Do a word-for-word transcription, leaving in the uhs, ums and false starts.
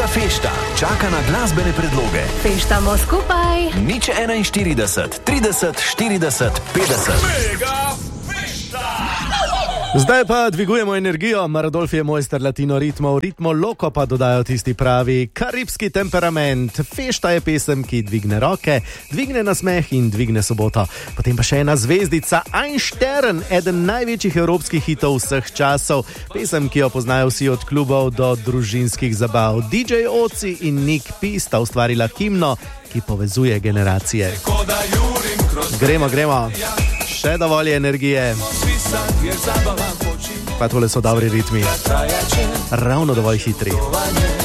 Mega Fešta čaka na glasbene predloge. Feštamo skupaj. Nič enainštirideset, trideset, štirideset, petdeset. Mega Fešta! Zdaj pa dvigujemo energijo. Maradolf je mojster latino ritmov, ritmo loko pa dodajo tisti pravi karibski temperament. Fešta je pesem, ki dvigne roke, dvigne nasmeh in dvigne soboto. Potem pa še ena zvezdica, Ein Stern, eden največjih evropskih hitov vseh časov. Pesem, ki jo poznajo vsi od klubov do družinskih zabav. D J Oci in Nick P sta ustvarila himno, ki povezuje generacije. Gremo, gremo. Še dovolj energije. Pa tole so dobri ritmi. Ravno dovolj hitri.